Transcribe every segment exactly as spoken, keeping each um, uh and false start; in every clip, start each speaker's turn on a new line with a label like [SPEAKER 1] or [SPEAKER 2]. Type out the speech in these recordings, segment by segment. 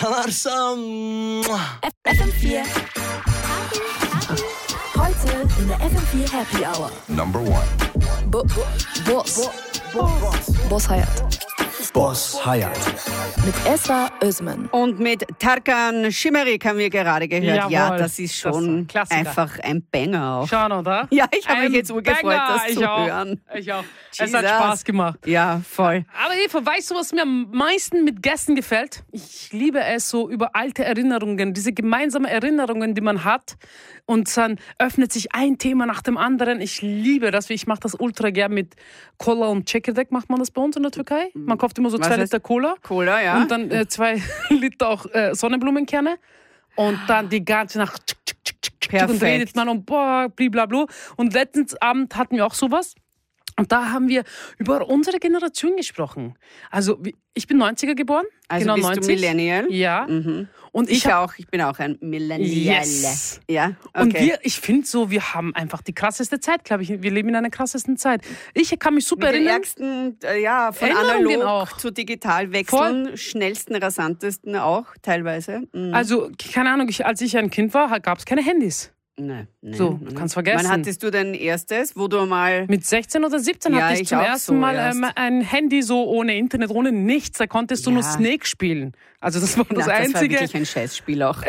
[SPEAKER 1] çalarsa.
[SPEAKER 2] F M vier. Heute in der F M vier Happy Hour.
[SPEAKER 3] Number one.
[SPEAKER 2] Bo- Bo- Boss. Boss. Boss Hayat.
[SPEAKER 1] Boss Hayat.
[SPEAKER 2] Mit Esra Özmen.
[SPEAKER 4] Und mit Tarkan Schimerik haben wir gerade gehört.
[SPEAKER 5] Jawohl,
[SPEAKER 4] ja, das ist schon
[SPEAKER 5] das ist ein Klassiker.
[SPEAKER 4] einfach ein Banger auch.
[SPEAKER 5] Schon, oder?
[SPEAKER 4] Ja, ich habe mich
[SPEAKER 5] Ein
[SPEAKER 4] jetzt urgefreut,
[SPEAKER 5] Banger.
[SPEAKER 4] das
[SPEAKER 5] ich
[SPEAKER 4] zu
[SPEAKER 5] auch.
[SPEAKER 4] hören.
[SPEAKER 5] Ich auch. Es hat
[SPEAKER 4] Jesus.
[SPEAKER 5] Spaß gemacht.
[SPEAKER 4] Ja, voll.
[SPEAKER 5] Aber Eva, weißt du, was mir am meisten mit Gästen gefällt? Ich liebe es so über alte Erinnerungen, diese gemeinsamen Erinnerungen, die man hat. Und dann öffnet sich ein Thema nach dem anderen. Ich liebe das. Ich mache das ultra gern mit Cola und Çekirdek. Macht man das bei uns in der Türkei? Man kauft immer so
[SPEAKER 4] Was
[SPEAKER 5] zwei
[SPEAKER 4] heißt-
[SPEAKER 5] Liter Cola.
[SPEAKER 4] Cola, ja.
[SPEAKER 5] Und dann äh, zwei Liter auch äh, Sonnenblumenkerne. Und dann die ganze Nacht tschuk, tschuk, tschuk, tschuk, tschuk, und
[SPEAKER 4] Perfekt.
[SPEAKER 5] redet man und boah, blablabla. Und letztens Abend hatten wir auch sowas. Und da haben wir über unsere Generation gesprochen. Also wie- ich bin neunziger geboren.
[SPEAKER 4] Also
[SPEAKER 5] genau
[SPEAKER 4] bist
[SPEAKER 5] neunzig.
[SPEAKER 4] du Millennial?
[SPEAKER 5] Ja.
[SPEAKER 4] Mhm.
[SPEAKER 5] Und ich,
[SPEAKER 4] Ich
[SPEAKER 5] hab,
[SPEAKER 4] auch. Ich bin auch ein Millennial.
[SPEAKER 5] Yes.
[SPEAKER 4] Ja, okay.
[SPEAKER 5] Und wir, ich finde so, wir haben einfach die krasseste Zeit, glaube ich. Wir leben in einer krassesten Zeit. Ich kann mich super
[SPEAKER 4] Mit den
[SPEAKER 5] erinnern.
[SPEAKER 4] ärgsten, äh, ja, von
[SPEAKER 5] Erinnerungen
[SPEAKER 4] analog
[SPEAKER 5] auch.
[SPEAKER 4] zu digital wechseln, schnellsten, rasantesten auch teilweise. Mhm.
[SPEAKER 5] Also, keine Ahnung, ich, als ich ein Kind war, gab es keine Handys.
[SPEAKER 4] Nee, nee,
[SPEAKER 5] So,
[SPEAKER 4] nee.
[SPEAKER 5] du kannst vergessen.
[SPEAKER 4] Wann hattest du dein erstes, wo du mal...
[SPEAKER 5] Mit sechzehn oder siebzehn
[SPEAKER 4] Ja,
[SPEAKER 5] hatte ich
[SPEAKER 4] ich
[SPEAKER 5] zum
[SPEAKER 4] auch
[SPEAKER 5] ersten
[SPEAKER 4] so
[SPEAKER 5] Mal
[SPEAKER 4] erst.
[SPEAKER 5] ähm, ein Handy so ohne Internet, ohne nichts. Da konntest du
[SPEAKER 4] Ja.
[SPEAKER 5] nur Snake spielen. Also das war das
[SPEAKER 4] Na, das war
[SPEAKER 5] Einzige.
[SPEAKER 4] wirklich ein Scheißspiel auch.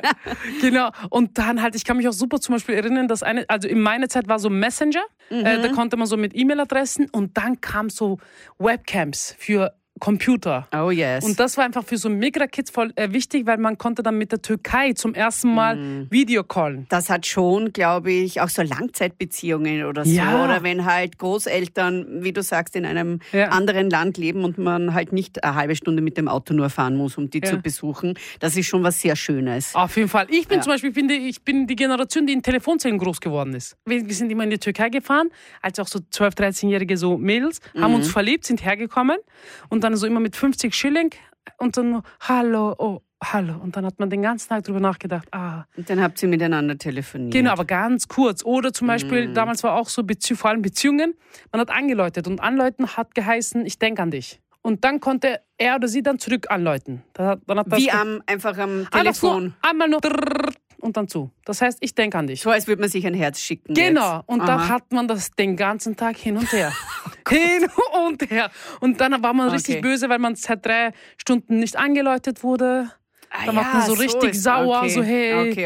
[SPEAKER 5] Genau. Und dann halt, ich kann mich auch super zum Beispiel erinnern, dass eine, also in meiner Zeit war so Messenger, äh, da konnte man so mit E-Mail-Adressen und dann kam so Webcams für Computer.
[SPEAKER 4] Oh yes.
[SPEAKER 5] Und das war einfach für so Migra-Kids voll äh, wichtig, weil man konnte dann mit der Türkei zum ersten Mal
[SPEAKER 4] Mhm.
[SPEAKER 5] Videocallen.
[SPEAKER 4] das hat schon, glaube ich, auch so Langzeitbeziehungen oder so.
[SPEAKER 5] Ja.
[SPEAKER 4] Oder wenn halt Großeltern, wie du sagst, in einem
[SPEAKER 5] Ja.
[SPEAKER 4] anderen Land leben und man halt nicht eine halbe Stunde mit dem Auto nur fahren muss, um die
[SPEAKER 5] Ja.
[SPEAKER 4] zu besuchen. Das ist schon was sehr Schönes.
[SPEAKER 5] Auf jeden Fall. Ich bin
[SPEAKER 4] Ja.
[SPEAKER 5] zum Beispiel, ich bin, die, ich bin die Generation, die in Telefonzellen groß geworden ist. Wir, wir sind immer in die Türkei gefahren, als auch so zwölf-, dreizehnjährige so Mädels, haben
[SPEAKER 4] Mhm.
[SPEAKER 5] uns verliebt, sind hergekommen und dann so immer mit fünfzig Schilling und dann nur, hallo, oh, hallo. Und dann hat man den ganzen Tag drüber nachgedacht, ah.
[SPEAKER 4] Und dann habt ihr miteinander telefoniert.
[SPEAKER 5] Genau, aber ganz kurz. Oder zum Beispiel,
[SPEAKER 4] Mhm.
[SPEAKER 5] damals war auch so, Bezie- vor allem Beziehungen, man hat angeläutet und anläuten hat geheißen, ich denke an dich. Und dann konnte er oder sie dann zurück anläuten. Dann hat, dann hat das
[SPEAKER 4] Wie
[SPEAKER 5] ge-
[SPEAKER 4] am, einfach am
[SPEAKER 5] Einfach
[SPEAKER 4] Telefon.
[SPEAKER 5] nur, einmal nur und dann zu. Das heißt, ich denke an dich.
[SPEAKER 4] So als würde man sich ein Herz schicken.
[SPEAKER 5] Genau,
[SPEAKER 4] Jetzt.
[SPEAKER 5] und
[SPEAKER 4] Aha.
[SPEAKER 5] dann hat man das den ganzen Tag hin und her. hin und her. Und dann war man richtig
[SPEAKER 4] Okay.
[SPEAKER 5] böse, weil man seit drei Stunden nicht angeläutet wurde.
[SPEAKER 4] Ah
[SPEAKER 5] Dann
[SPEAKER 4] ja,
[SPEAKER 5] macht man so
[SPEAKER 4] so
[SPEAKER 5] richtig
[SPEAKER 4] ist-
[SPEAKER 5] sauer,
[SPEAKER 4] okay,
[SPEAKER 5] so hey,
[SPEAKER 4] okay.